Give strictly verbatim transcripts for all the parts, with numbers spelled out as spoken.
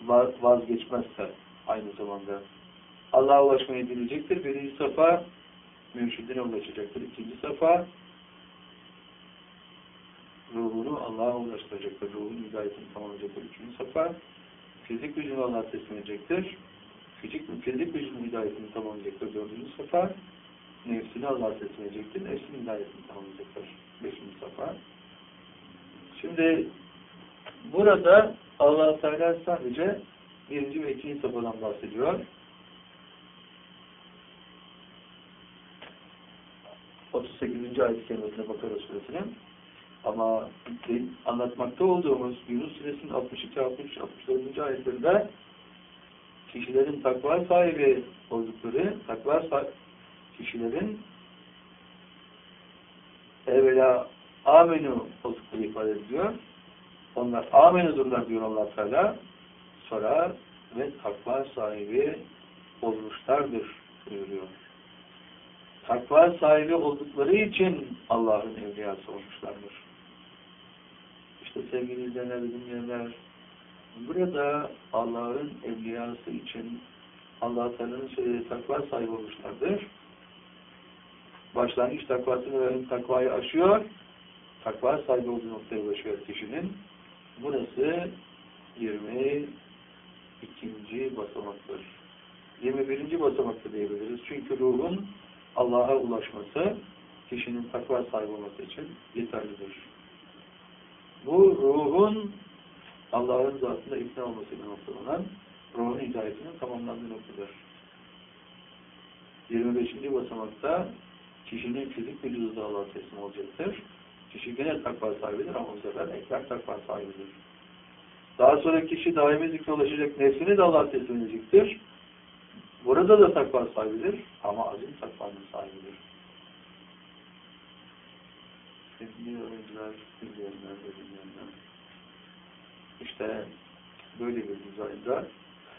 vazgeçmezse aynı zamanda Allah'a ulaşmayı bilecektir. Birinci safa mürşidine ulaşacaktır. İkinci safa ruhunu Allah'a ulaştıracaktır. Ruhun hidayetini tamamlayacaktır. Üçüncü safa fizik gücünü Allah'a teslim edecektir. Fizik, fizik gücünün hidayetini tamamlayacaktır. Dördüncü safa nefsini Allah'a teslim edecektir. Nefsinin hidayetini tamamlayacaktır. Beşinci safa. Şimdi burada Allah Teala sadece birinci ve ikinci safhadan bahsediyor. otuz sekizinci ayet-i kerimesine Bakara suresinin. Ama anlatmakta olduğumuz Yunus suresinin altmış iki altmış altmış dördüncü ayetlerinde kişilerin takva sahibi oldukları, takva sahibi kişilerin evvela amenü oldukları ifade ediyor. Onlar amenüdürler diyor Allah Teala. Sonra ve takva sahibi olmuşlardır buyuruyor. Takva sahibi oldukları için Allah'ın evliyası olmuşlardır. İşte sevgili izleyenler, dinleyenler, burada Allah'ın evliyası için Allah Teala'nın söylediği takva sahibi olmuşlardır. Başlangıç takvasını ve ön takvayı aşıyor. Takva sahibi olduğu noktaya ulaşıyor kişinin. Burası yirmi ikinci basamaktır. yirmi birinci basamakta diyebiliriz. Çünkü ruhun Allah'a ulaşması, kişinin takva sahibi olması için yeterlidir. Bu ruhun Allah'ın zatında ikna olmasıyla noktalanan ruhun hidayetinin tamamlandığı noktadır. yirmi beşinci basamakta kişinin fizik vücudu da Allah'a teslim olacaktır. Kişi gene takva sahibidir ama bu sefer ekber takva sahibidir. Daha sonra kişi daimi zikre ulaşacak, nefsini de Allah'a teslim edecektir. Burada da takva sahibidir ama azim takvanın sahibidir. Sevgili öğrenciler, dinleyenler ve dinleyenler. İşte böyle bir düzeyde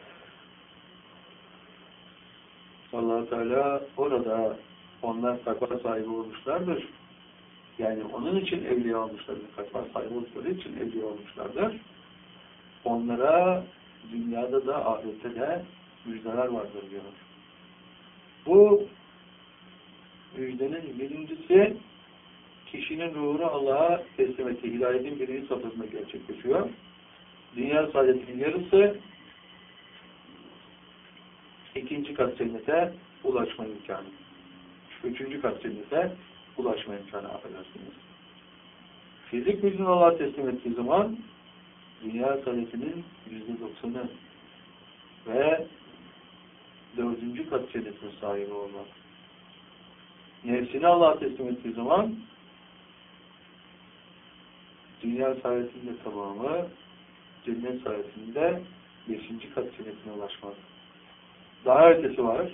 Allah-u Teala orada onlar takva sahibi olmuşlardır. Yani onun için evliya olmuşlardır. Takva sahibi oldukları için evliya olmuşlardır. Onlara dünyada da ahirette de müjdeler vardır diyor. Bu müjdenin birincisi kişinin ruhunu Allah'a teslim ettiği hidayetin birinci safhasında gerçekleşiyor. Dünya saadetinin yarısı ikinci kat cennete ulaşma imkanı. Üçüncü kat cennete ulaşma imkanı affedersiniz. Fizik gücünü Allah'a teslim ettiği zaman dünya saadetinin yüzde doksanı ve dördüncü kat cennetin sahibi olmak. Nefsini Allah'a teslim ettiği zaman dünya saadetinin de tamamı, cennet saadetinde beşinci kat cennetine ulaşmak. Daha ötesi var.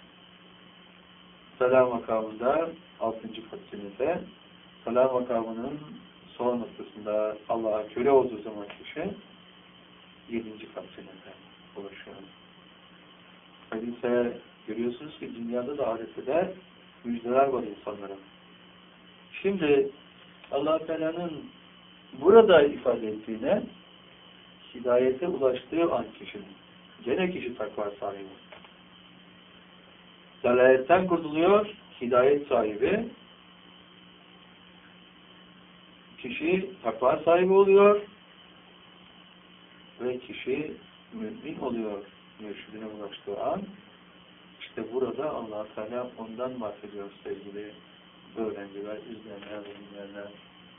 Salah makamında altıncı kat cennete, salah makamının son noktasında Allah'a köle olduğu zaman kişi yedinci kat cennete ulaşıyor. Hadise görüyorsunuz ki dünyada da ahirette de müjdeler var insanlara. Şimdi Allah Teala'nın burada ifade ettiğine hidayete ulaştığı an kişinin gene kişi takva sahibi. Dalaletten kurtuluyor, hidayet sahibi. Kişi takva sahibi oluyor ve kişi mümin oluyor mürşidine ulaştığı an. İşte burada Allah Teala ondan bahsediyor sevgili öğrenciler, izleyenler ve dinleyenler.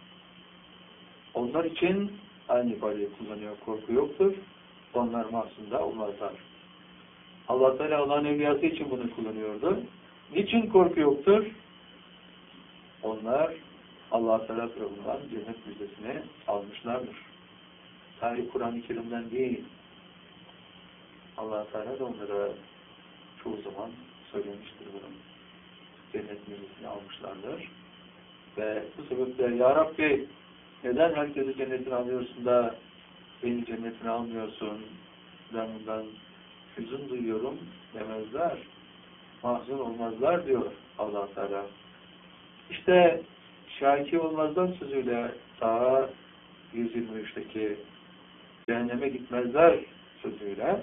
Onlar için aynı ifadeyi kullanıyor. Korku yoktur. Onlar mahzunda olmazlar. Allah Teala Allah'ın evliyası için bunu kullanıyordu. Niçin korku yoktur? Onlar Allah Teala tarafından cennet müjdesini almışlardır. Sadece Kur'an-ı Kerim'den değil. Allah Teala da onlara çoğu zaman söylemiştir bunu. Cennet müjdesini almışlardır. Ve bu sebeple Ya Rabbi neden herkesi cennetine alıyorsun da beni cennetine almıyorsun? Ben bundan hüzün duyuyorum demezler. Mahzun olmazlar diyor Allah Teala. İşte şaki olmazlar sözüyle daha yüz yirmi üçteki cehenneme gitmezler sözüyle.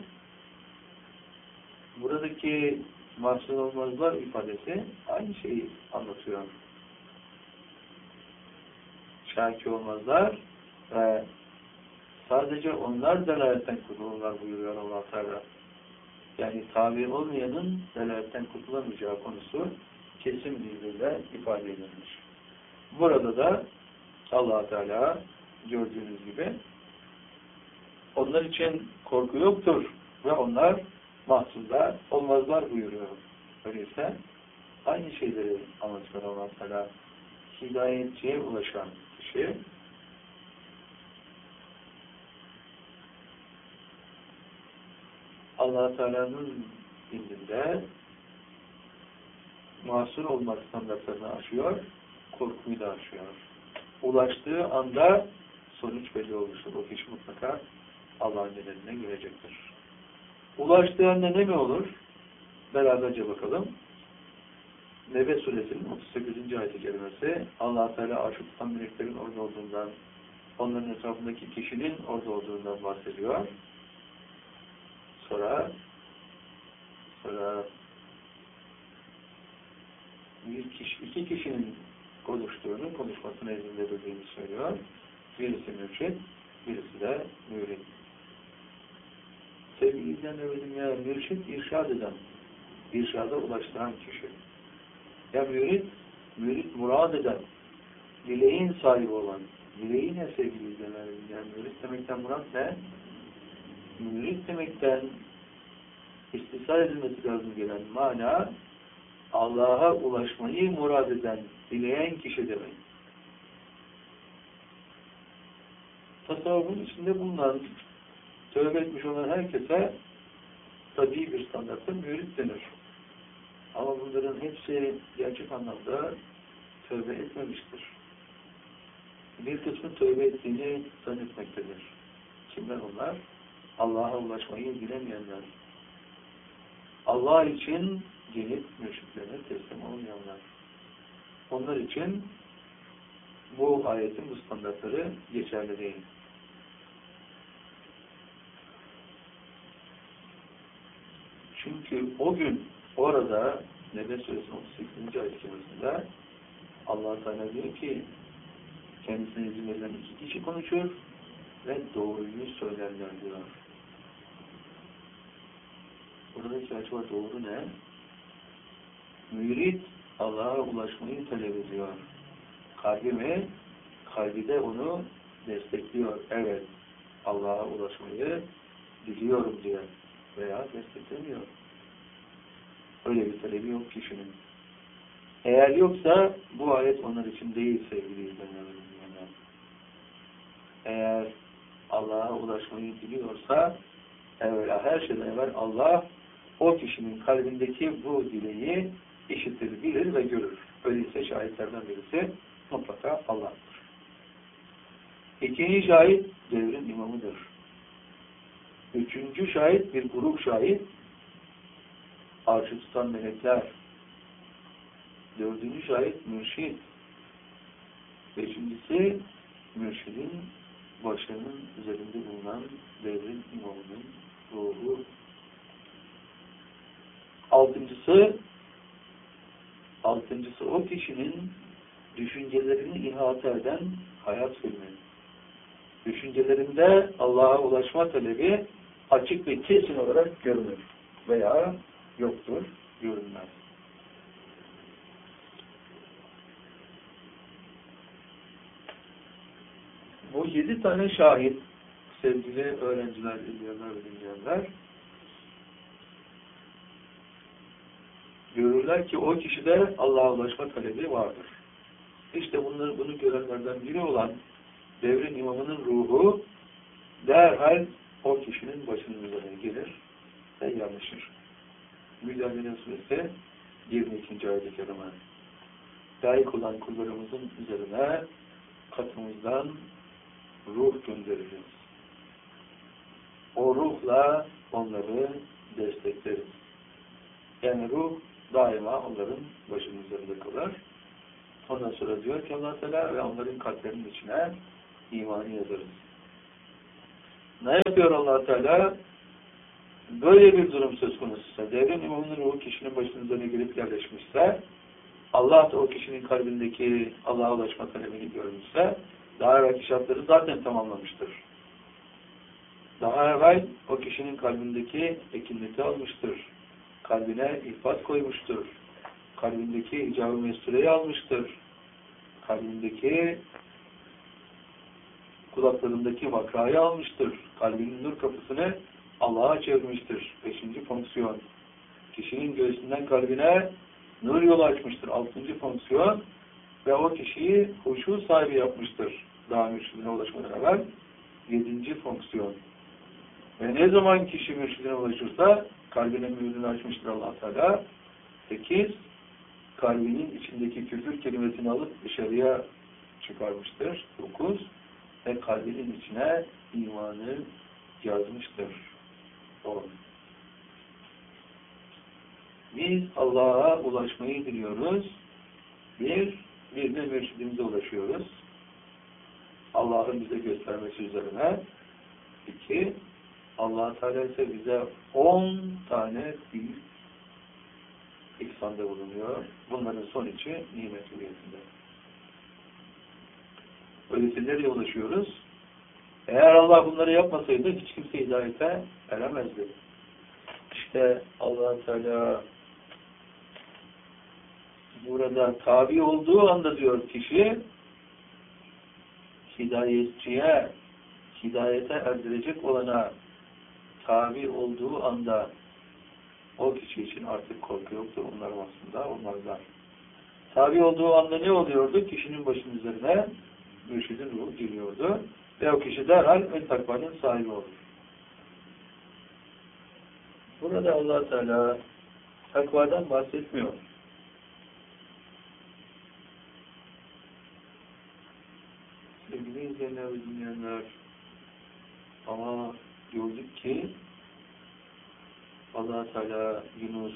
Buradaki mahzun olmazlar ifadesi aynı şeyi anlatıyor. Şaki olmazlar ve sadece onlar delaletten kurtulurlar buyuruyor Allah Teala. Yani tabi olmayanın delaletten kurtulamayacağı konusu kesin birbiriyle ifade edilmiş. Burada da Allah Teala gördüğünüz gibi onlar için korku yoktur ve onlar mahzunlar olmazlar buyuruyor. Öyleyse aynı şeyleri anlatıyor Allah Teala. Hidayetçiye ulaşan kişi Allah Teala'nın indinde mahzun olmak standartlarını aşıyor, korkuyu da aşıyor. Ulaştığı anda sonuç belli olmuştur. O kişi mutlaka Allah'ın cennetine girecektir. Ulaştığı anda ne mi olur? Beraberce bakalım. Nebe suresinin otuz sekizinci ayet-i kerimesi Allah Teala arşı tutan meleklerin orada olduğundan, onların etrafındaki kişinin orada olduğundan bahsediyor. Sonra sonra bir kişi, iki kişinin konuştuğunu, konuşmasını elinde durduğunu söylüyor. Birisi mürşid, birisi de mürid. Sevgili izleyenlerim ya, mürşid irşad eden, irşada ulaştıran kişi. Ya mürid, mürid murad eden, dileğin sahibi olan, dileği ne sevgili izleyenlerim? Yani mürid demekten murad ne? Mürid demekten istisal edilmesi lazım gelen mana, Allah'a ulaşmayı murad eden, dileyen kişi demek. Tasavvufun içinde bulunan, tövbe etmiş olan herkese tabii bir standartta mürid denir. Ama bunların hepsi gerçek anlamda tövbe etmemiştir. Bir kısmı tövbe ettiğini zannetmektedir. Kimler onlar? Allah'a ulaşmayı bilemeyenler. Allah için gelip mürşitlerine teslim olmayanlar. Onlar için bu ayetin bu standartları geçerli değil. Çünkü o gün orada Nebe Suresi'nin otuz sekizinci ayet-i kerimesinde Allah Teala diyor ki kendisine izin verilen iki kişi konuşur ve doğruyu söylerler diyor. Buradaki açığa doğru ne? Mürid Allah'a ulaşmayı talep ediyor. Kalbi mi? Kalbi de onu destekliyor. Evet, Allah'a ulaşmayı biliyorum diye veya desteklemiyor. Öyle bir talebi yok kişinin. Eğer yoksa bu ayet onlar için değil sevgili izleyenler. Eğer Allah'a ulaşmayı biliyorsa evvela her şeyden evvel Allah o kişinin kalbindeki bu dileği işitir, bilir ve görür. Öyleyse şahitlerden birisi mutlaka Allah'tır. İkinci şahit devrin imamıdır. Üçüncü şahit bir grup şahit arşı tutan melekler. Dördüncü şahit mürşid. Beşincisi mürşidin başının üzerinde bulunan devrin imamının ruhu. Altıncısı altıncısı o kişinin düşüncelerini ihata eden hayat filmi. Düşüncelerinde Allah'a ulaşma talebi açık ve kesin olarak görünür. Veya yoktur, görünmez. Bu yedi tane şahit, sevgili öğrenciler, izleyenler ve dinleyenler, görürler ki o kişide Allah'a ulaşma talebi vardır. İşte bunları, bunu görenlerden biri olan devrin imamının ruhu derhal o kişinin başının üzerine gelir ve yanlışır. Mücadele Suresi yirmi ikinci ayet-i kerime. Layık olan kullarımızın üzerine katımızdan ruh göndeririz. O ruhla onları destekleriz. Yani ruh daima onların başının üzerinde kalır. Ondan sonra diyor ki Allah Teala ve onların kalplerinin içine imanı yazarız. Ne yapıyor Allah Teala? böyle bir durum söz konusuysa, devrin imamının ruhu kişinin başının üzerine gelip yerleşmişse, Allah da o kişinin kalbindeki Allah'a ulaşma talebini görmüşse, daha evvelki şartları zaten tamamlamıştır. Daha evvel o kişinin kalbindeki ekinleti almıştır. Kalbine ifat koymuştur. Kalbindeki icab-ı mesureyi almıştır. Kalbindeki kulaklarındaki vakrayı almıştır. Kalbinin nur kapısını Allah'a çevirmiştir. Beşinci fonksiyon. Kişinin göğsünden kalbine nur yolu açmıştır. Altıncı fonksiyon. Ve o kişiyi huşu sahibi yapmıştır. Daha mürşidine ulaşmadan evvel. Yedinci fonksiyon. Ve ne zaman kişi mürşidine ulaşırsa kalbine mührünü açmıştır Allah Teala. Sekiz, kalbinin içindeki küfür kelimesini alıp dışarıya çıkarmıştır. Dokuz, ve kalbinin içine imanı yazmıştır. On. Biz Allah'a ulaşmayı diliyoruz. Bir, bir de mürşidimize ulaşıyoruz. Allah'ın bize göstermesi üzerine. İki, Allah Teala ise bize on tane büyük ihsanda bulunuyor. Bunların son içi nimet hürriyetinde. Öyleyse nereye ulaşıyoruz? Eğer Allah bunları yapmasaydı hiç kimse hidayete eremezdi. İşte Allah Teala burada tabi olduğu anda diyor kişi hidayetçiye, hidayete erdirecek olana tabi olduğu anda o kişi için artık korku yoktur. Onların aslında olmazlar. Tabi olduğu anda ne oluyordu? Kişinin başının üzerine mürşidin ruhu geliyordu. Ve o kişi derhal ön takvanın sahibi olur. Burada Allah Teala takvadan bahsetmiyor. Sevgili izleyenler ve dinleyenler, ama gördük ki Allah Teala Yunus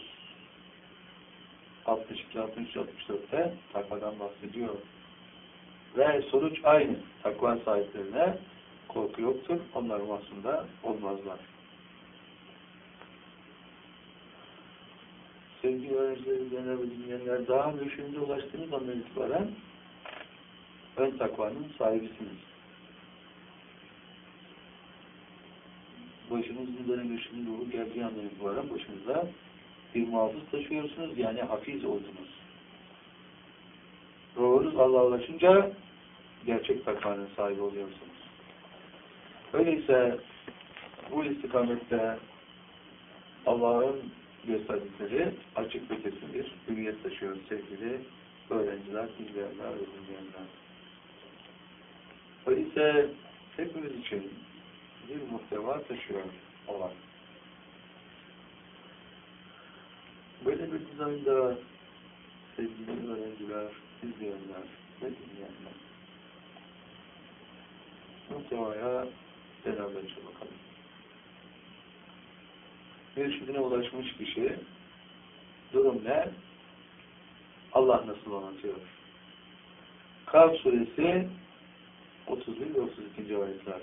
altmış iki altmış üç altmış dörtte takvadan bahsediyor. Ve sonuç aynı. Takva sahiplerine korku yoktur. Onlar aslında olmazlar. Sevgili öğrenciler, izleyenler ve dinleyenler, daha mürşidine ulaştığınız andan itibaren ön takvanın sahibisiniz. Başınızın üzerine mürşidin ruhu geldiği andan itibaren başınıza bir muhafız taşıyorsunuz. Yani hafiz oldunuz. Ruhunuz Allah'a ulaşınca gerçek takvanın sahibi oluyorsunuz. Öyleyse bu istikamette Allah'ın gösterdikleri açık ve kesin bir hürriyet taşıyor sevgili öğrenciler, izleyenler ve dinleyenler. Öyleyse hepimiz için bir muhteva taşıyor olan. Böyle bir dizaynda sevgili öğrenciler, izleyenler ve dinleyenler. Muhtevaya beraberce bakalım. Mürşidine ulaşmış kişi durum ne? Allah nasıl anlatıyor? Kaf suresi otuz bir ve otuz ikinci ayetler.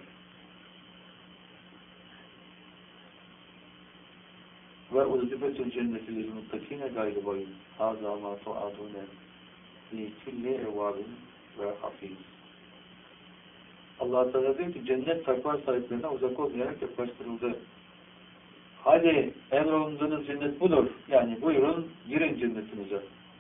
Ve uzdibetul cenneti lil muttakine gayri bayın. Haza ma tu'adune li kulli evvabin ve hafiz. Allah Teala diyor ki cennet takva sahiplerine uzak olmayarak yaklaştırıldı. Hadi emrolunduğunuz cennet budur. Yani buyurun girin cennetinize.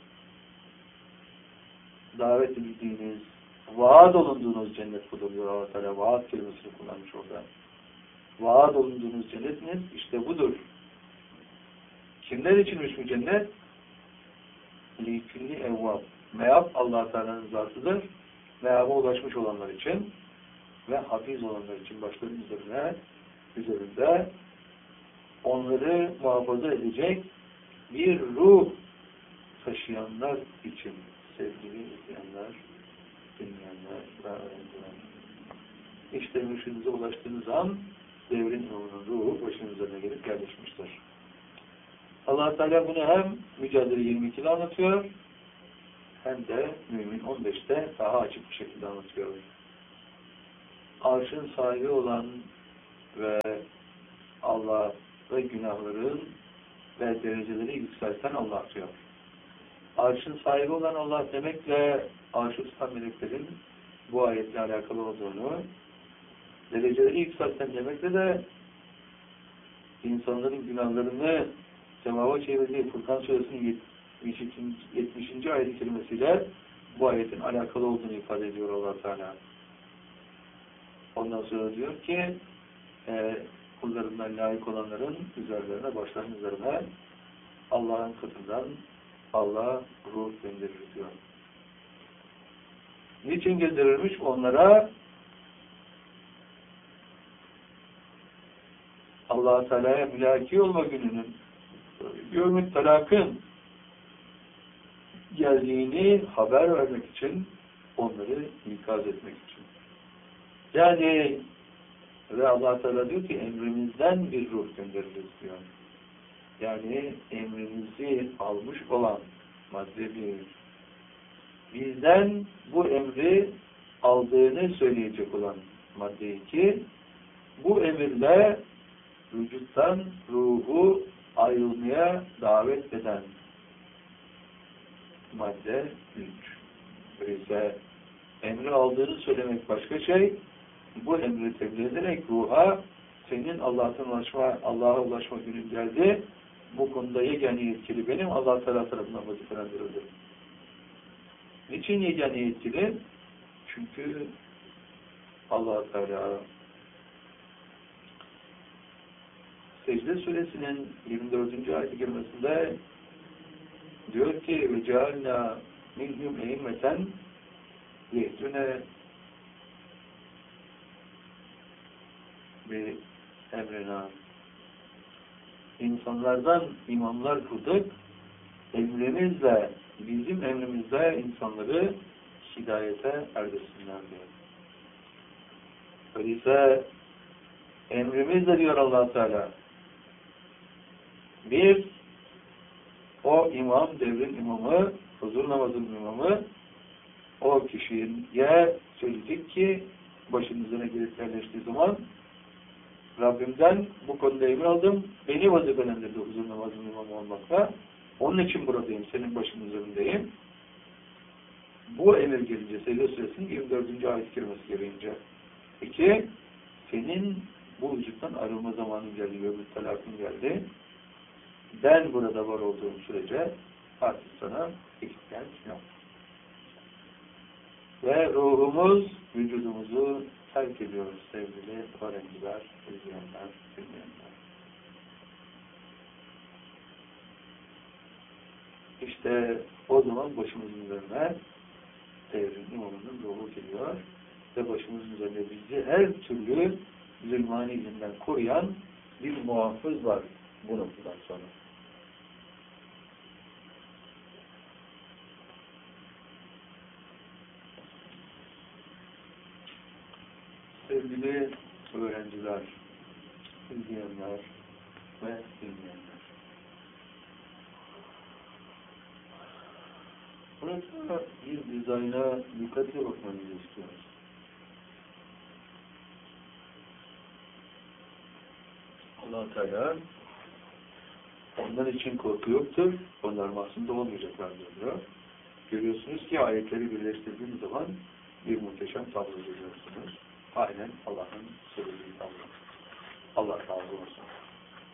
Davet edildiğiniz, vaat olunduğunuz cennet budur diyor Allah Teala. Vaat kelimesini kullanmış orada. Vaat olunduğunuz cennetiniz işte budur. Kimler içinmiş bu cennet? Likülli evvab. Meab Allah Teala'nın zatıdır. Meab'a ulaşmış olanlar için ve hafiz olanlar için başların üzerine, üzerinde onları muhafaza edecek bir ruh taşıyanlar için sevgili izleyenler, dinleyenler ve öğrenciler. İşte mürşidinize ulaştığınız an devrin ruhunun ruhu başının üzerine gelip yerleşmiştir. Allah Teala bunu hem Mücadele yirmi ikide anlatıyor hem de Mümin on beşte daha açık bir şekilde anlatıyor. Arşın sahibi olan ve Allah ve günahların ve dereceleri yükselten Allah diyor. Arşın sahibi olan Allah demekle arş-ı tutan meleklerin bu ayetle alakalı olduğunu, dereceleri yükselten demekle de insanların günahlarını sevaba çevirdiği Furkan Suresi'nin yetmişinci ayet-i kerimesiyle bu ayetin alakalı olduğunu ifade ediyor Allah Teala. Ondan sonra diyor ki e, kullarından layık olanların üzerlerine, başlarının üzerine Allah'ın katından Allah ruh gönderir diyor. Niçin gönderilmiş? Onlara Allah-u Teala'ya mülaki olma gününün yevmü telakın geldiğini haber vermek için, onları ikaz etmek için. Yani ve Allah Teala diyor ki emrimizden bir ruh göndeririz diyor. Yani emrimizi almış olan madde bir. Bizden bu emri aldığını söyleyecek olan madde iki. Bu emirle vücuttan ruhu ayrılmaya davet eden madde üç. Öyleyse emri aldığını söylemek başka şey. Bu emri tebliğ ederek ruha senin Allah'tan ulaşma, Allah'a ulaşma günün geldi. Bu konuda yegane yetkili benim, Allah Teala tarafından vazifelendirildi. Niçin yegane yetkili? Çünkü Allah Teala Secde Suresinin yirmi dördüncü ayet-i kerimesinde diyor ki ve cealna minhum e'immeten yehdüne bi emrina. İnsanlardan imamlar kıldık, emrimizle, bizim emrimizle insanları hidayete erdirsinler diyor. Öyleyse emrimizle diyor Allah Teala, bir, o imam, devrin imamı, huzur namazın imamı, o kişiye söyleyecek ki, başının üzerine gelip yerleştiği zaman, Rabbimden bu konuda emir aldım, beni vazifelendirdi huzur namazın imamı olmakla, onun için buradayım, senin başının üzerindeyim. Bu emir gelince, Secde Suresinin yirmi dördüncü ayet-i kerimesi gelince. İki, senin bu vücuttan ayrılma zamanın geldi, ömür telakın geldi. Ben burada var olduğum sürece artık sana ihtiyaç yok. Ve ruhumuz, vücudumuzu terk ediyoruz sevgili öğrenciler, izleyenler, dinleyenler. İşte o zaman başımızın üzerine devrin imamının ruhu geliyor ve başımızın üzerine bizi her türlü zulmani izinden koruyan bir muhafız var bu noktadan sonra. Sevgili öğrenciler, izleyenler ve dinleyenler. Burada bir dizayna dikkatli bakmanızı istiyoruz. Allah-u Teala onlar için korku yoktur, onlar mahzunda olmayacaklar diyor. Görüyorsunuz ki ayetleri birleştirdiğiniz zaman bir muhteşem tablo görüyorsunuz. Aynen Allah'ın söylediği tablo. Allah razı olsun.